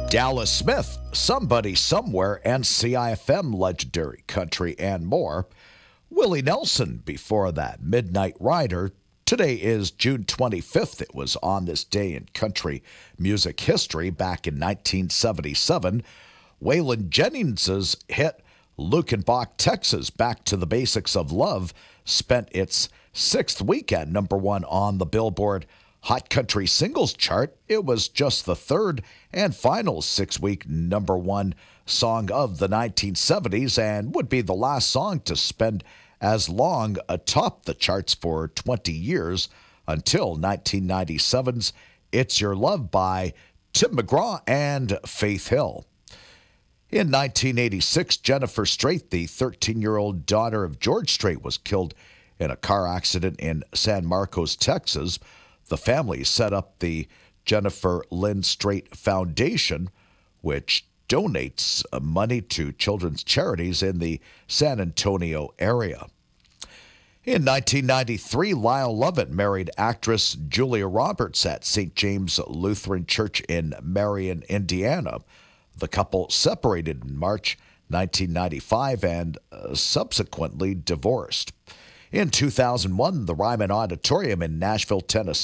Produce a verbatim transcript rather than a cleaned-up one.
Dallas Smith, Somebody Somewhere, and C I F M legendary country and more. Willie Nelson before that, Midnight Rider. Today is June twenty-fifth. It was on this day in country music history back in nineteen seventy-seven. Waylon Jennings' hit Lukenbach, Texas, Back to the Basics of Love, spent its sixth weekend number one on the Billboard Hot Country Singles Chart. It was just the third and final six-week number one song of the nineteen seventies and would be the last song to spend as long atop the charts for twenty years until nineteen ninety-seven's It's Your Love by Tim McGraw and Faith Hill. In nineteen eighty-six, Jennifer Strait, the thirteen-year-old daughter of George Strait, was killed in a car accident in San Marcos, Texas. The family set up the Jennifer Lynn Strait Foundation, which donates money to children's charities in the San Antonio area. In nineteen ninety-three, Lyle Lovett married actress Julia Roberts at Saint James Lutheran Church in Marion, Indiana. The couple separated in March nineteen ninety-five and uh, subsequently divorced. In two thousand one, the Ryman Auditorium in Nashville, Tennessee